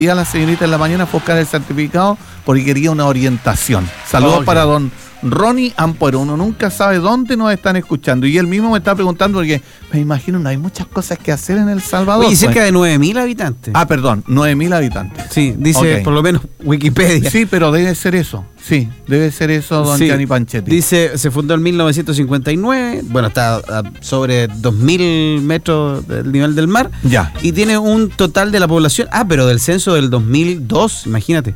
Y a la señorita en la mañana fue a buscar el certificado porque quería una orientación. Saludos para don Ronnie Ampuero. Uno nunca sabe dónde nos están escuchando. Y él mismo me está preguntando porque me imagino no hay muchas cosas que hacer en El Salvador. Oye, cerca de 9.000 habitantes. Ah, perdón, 9.000 habitantes. Sí, dice por lo menos Wikipedia. Sí, pero debe ser eso. Sí, debe ser eso, don Gianni Panchetti. Dice, se fundó en 1959. Bueno, está a sobre 2.000 metros del nivel del mar. Ya. Y tiene un total de la población, pero del censo del 2002, imagínate,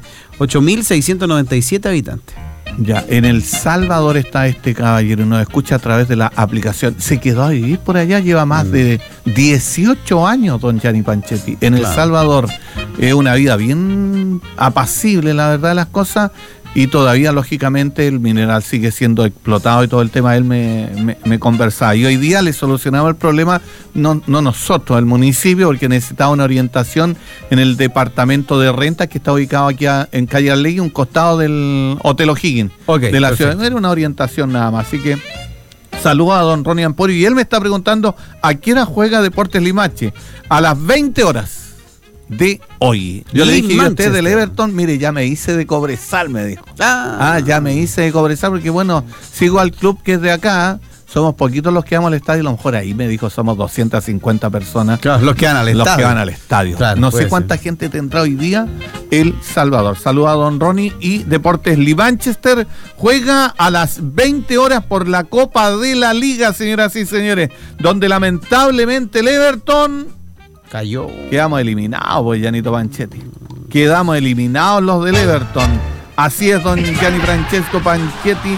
8.697 habitantes. Ya, en El Salvador está este caballero y nos escucha a través de la aplicación. Se quedó a vivir por allá, lleva más de 18 años, don Gianni Panchetti. En El Salvador es una vida bien apacible, la verdad de las cosas, y todavía, lógicamente, el mineral sigue siendo explotado y todo el tema. Él me conversaba. Y hoy día le solucionamos el problema, no nosotros, el municipio, porque necesitaba una orientación en el departamento de rentas que está ubicado aquí en Calle Arlegui, un costado del Hotel O'Higgins de la ciudad. Era una orientación nada más. Así que saludo a don Ronnie Ampuero. Y él me está preguntando a qué hora juega Deportes Limache. A las 20 horas. De hoy. Yo le dije, a usted del Everton, mire, ya me hice de Cobresal, me dijo. Ya me hice de Cobresal porque, bueno, sigo al club que es de acá, somos poquitos los que vamos al estadio, a lo mejor ahí me dijo, somos 250 personas. Claro, los que van al estadio. Claro, no sé cuánta gente tendrá hoy día El Salvador. Saluda a don Ronnie. Y Deportes Limanchester juega a las 20 horas por la Copa de la Liga, señoras y señores, donde lamentablemente el Everton cayó. Quedamos eliminados, pues, Giannito Panchetti. Quedamos eliminados los del Everton. Así es, don Gianni Francesco Panchetti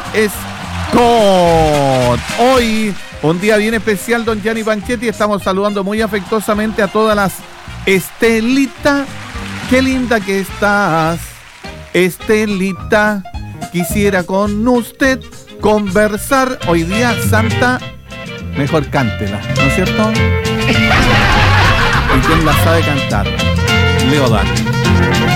Scott. Hoy, un día bien especial, don Gianni Panchetti. Estamos saludando muy afectuosamente a todas las Estelita. Qué linda que estás, Estelita. Quisiera con usted conversar. Hoy día, Santa, mejor cántela, ¿no es cierto? ¿Y quién la sabe cantar? Leo Dan.